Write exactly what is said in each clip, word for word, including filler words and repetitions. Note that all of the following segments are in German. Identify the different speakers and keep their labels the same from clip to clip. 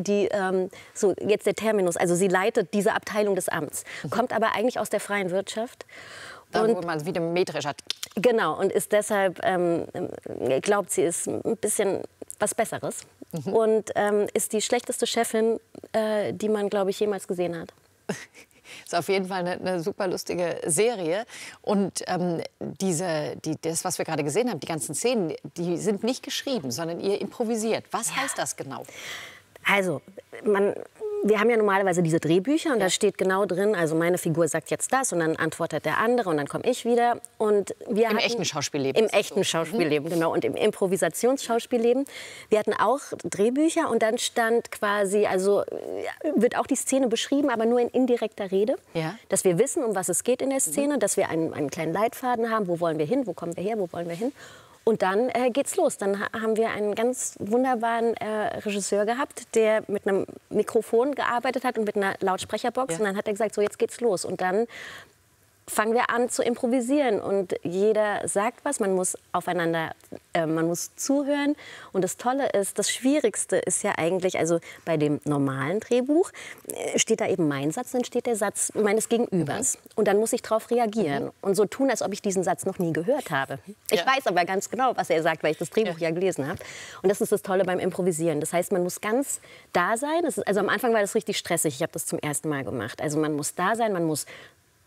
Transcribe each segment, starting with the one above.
Speaker 1: die, ähm, so jetzt der Terminus, also sie leitet diese Abteilung des Amts, mhm. kommt aber eigentlich aus der freien Wirtschaft.
Speaker 2: Da,
Speaker 1: und,
Speaker 2: wo man wieder metrisch hat.
Speaker 1: Genau, und ist deshalb, ähm, glaubt sie, ist ein bisschen was Besseres. Mhm. Und ähm, ist die schlechteste Chefin, äh, die man, glaube ich, jemals gesehen hat.
Speaker 2: Ist auf jeden Fall eine, eine super lustige Serie. Und ähm, diese, die, das, was wir gerade gesehen haben, die ganzen Szenen, die sind nicht geschrieben, sondern ihr improvisiert. Was ja. heißt das genau?
Speaker 1: Also, man... Wir haben ja normalerweise diese Drehbücher und ja. da steht genau drin, also meine Figur sagt jetzt das und dann antwortet der andere und dann komme ich wieder. Und wir
Speaker 2: Im
Speaker 1: hatten,
Speaker 2: echten Schauspielleben?
Speaker 1: Im echten so. Schauspielleben, mhm. genau. Und im Improvisationsschauspielleben. Wir hatten auch Drehbücher und dann stand quasi, also wird auch die Szene beschrieben, aber nur in indirekter Rede. Ja. Dass wir wissen, um was es geht in der Szene, mhm. dass wir einen, einen kleinen Leitfaden haben, wo wollen wir hin, wo kommen wir her, wo wollen wir hin. Und dann äh, geht's los. Dann ha haben wir einen ganz wunderbaren äh, Regisseur gehabt, der mit einem Mikrofon gearbeitet hat und mit einer Lautsprecherbox. Ja. Und dann hat er gesagt, so jetzt geht's los. Und dann fangen wir an zu improvisieren. Und jeder sagt was, man muss aufeinander, äh, man muss zuhören. Und das Tolle ist, das Schwierigste ist ja eigentlich, also bei dem normalen Drehbuch äh, steht da eben mein Satz, dann steht der Satz meines Gegenübers. Mhm. Und dann muss ich darauf reagieren mhm. und so tun, als ob ich diesen Satz noch nie gehört habe. Ich ja. weiß aber ganz genau, was er sagt, weil ich das Drehbuch ja, ja gelesen habe. Und das ist das Tolle beim Improvisieren. Das heißt, man muss ganz da sein. Das ist, also am Anfang war das richtig stressig. Ich habe das zum ersten Mal gemacht. Also man muss da sein, man muss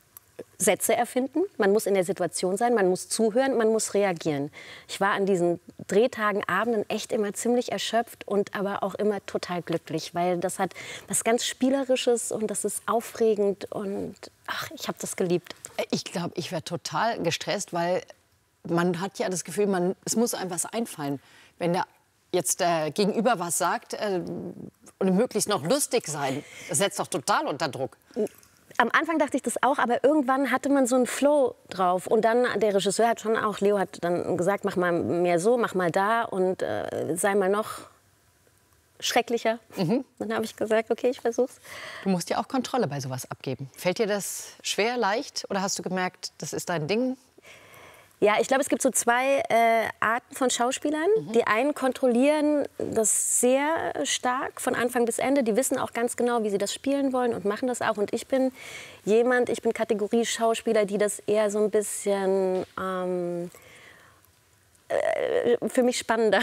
Speaker 1: Sätze erfinden, man muss in der Situation sein, man muss zuhören, man muss reagieren. Ich war an diesen Drehtagen, Abenden echt immer ziemlich erschöpft und aber auch immer total glücklich, weil das hat was ganz Spielerisches und das ist aufregend und ach, ich habe das geliebt.
Speaker 2: Ich glaube, ich wäre total gestresst, weil man hat ja das Gefühl, man, es muss einem was einfallen. Wenn der jetzt äh, Gegenüber was sagt äh, und möglichst noch lustig sein, das setzt doch total unter Druck.
Speaker 1: Am Anfang dachte ich das auch, aber irgendwann hatte man so einen Flow drauf. Und dann, der Regisseur hat schon auch, Leo hat dann gesagt, mach mal mehr so, mach mal da und äh, sei mal noch schrecklicher. Mhm. Dann habe ich gesagt, okay, ich versuch's.
Speaker 2: Du musst ja auch Kontrolle bei sowas abgeben. Fällt dir das schwer, leicht oder hast du gemerkt, das ist dein Ding?
Speaker 1: Ja, ich glaube, es gibt so zwei äh, Arten von Schauspielern. Mhm. Die einen kontrollieren das sehr stark von Anfang bis Ende. Die wissen auch ganz genau, wie sie das spielen wollen und machen das auch. Und ich bin jemand, ich bin Kategorie Schauspieler, die das eher so ein bisschen ähm, äh, für mich spannender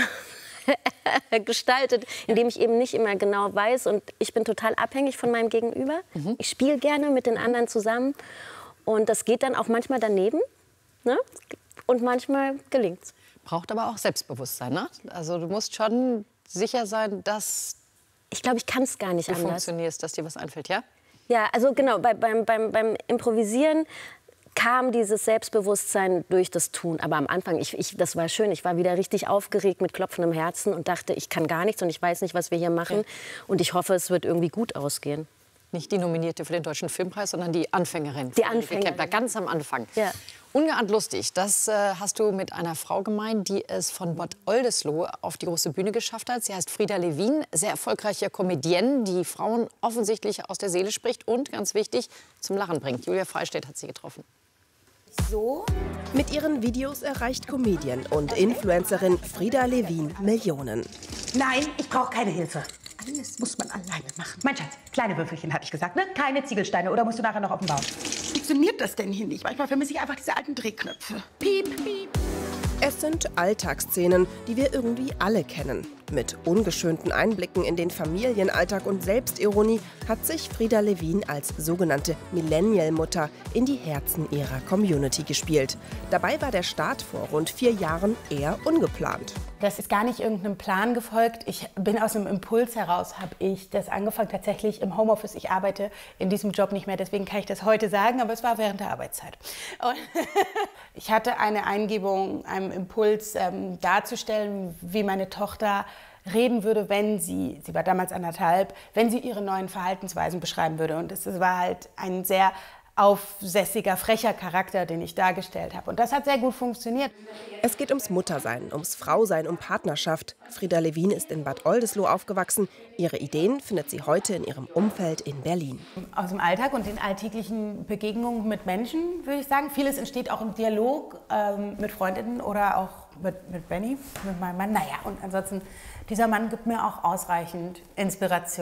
Speaker 1: gestaltet, indem ich eben nicht immer genau weiß. Und ich bin total abhängig von meinem Gegenüber. Mhm. Ich spiele gerne mit den anderen zusammen. Und das geht dann auch manchmal daneben. Ne? Und manchmal gelingt's.
Speaker 2: Braucht aber auch Selbstbewusstsein, ne? Also du musst schon sicher sein, dass
Speaker 1: ich glaube, ich kann es gar nicht
Speaker 2: du
Speaker 1: anders.
Speaker 2: funktionierst, dass dir was einfällt, ja?
Speaker 1: Ja, also genau, bei, beim, beim, beim Improvisieren kam dieses Selbstbewusstsein durch das Tun. Aber am Anfang, ich, ich, das war schön, ich war wieder richtig aufgeregt mit klopfendem Herzen und dachte, ich kann gar nichts und ich weiß nicht, was wir hier machen. Ja. Und ich hoffe, es wird irgendwie gut ausgehen.
Speaker 2: Nicht die Nominierte für den Deutschen Filmpreis, sondern die Anfängerin.
Speaker 1: Die Anfängerin.
Speaker 2: Ganz am Anfang.
Speaker 1: Ja.
Speaker 2: Ungeahnt lustig, das äh, hast du mit einer Frau gemeint, die es von Bad Oldesloe auf die große Bühne geschafft hat. Sie heißt Frida Levin, sehr erfolgreiche Comedienne, die Frauen offensichtlich aus der Seele spricht und, ganz wichtig, zum Lachen bringt. Julia Freistedt hat sie getroffen.
Speaker 3: So? Mit ihren Videos erreicht Comedian und Influencerin Frida Levin Millionen.
Speaker 4: Nein, ich brauche keine Hilfe. Alles muss man alleine machen. Mein Schatz, kleine Würfelchen, hatte ich gesagt, ne? Keine Ziegelsteine. Oder musst du nachher noch auf den Bauch?
Speaker 5: Funktioniert das denn hier nicht? Manchmal vermisse ich einfach diese alten Drehknöpfe. Piep, piep.
Speaker 3: Es sind Alltagsszenen, die wir irgendwie alle kennen. Mit ungeschönten Einblicken in den Familienalltag und Selbstironie hat sich Frida Levin als sogenannte Millennial-Mutter in die Herzen ihrer Community gespielt. Dabei war der Start vor rund vier Jahren eher ungeplant.
Speaker 6: Das ist gar nicht irgendeinem Plan gefolgt. Ich bin aus einem Impuls heraus, habe ich das angefangen, tatsächlich im Homeoffice. Ich arbeite in diesem Job nicht mehr, deswegen kann ich das heute sagen, aber es war während der Arbeitszeit. Und ich hatte eine Eingebung, einen Impuls ähm, darzustellen, wie meine Tochter reden würde, wenn sie, sie war damals anderthalb, wenn sie ihre neuen Verhaltensweisen beschreiben würde. Und es war halt ein sehr aufsässiger, frecher Charakter, den ich dargestellt habe. Und das hat sehr gut funktioniert.
Speaker 3: Es geht ums Muttersein, ums Frausein, um Partnerschaft. Frida Levin ist in Bad Oldesloe aufgewachsen. Ihre Ideen findet sie heute in ihrem Umfeld in Berlin.
Speaker 6: Aus dem Alltag und den alltäglichen Begegnungen mit Menschen, würde ich sagen. Vieles entsteht auch im Dialog ähm, mit Freundinnen oder auch mit, mit Benny, mit meinem Mann. Naja, und ansonsten, dieser Mann gibt mir auch ausreichend Inspiration.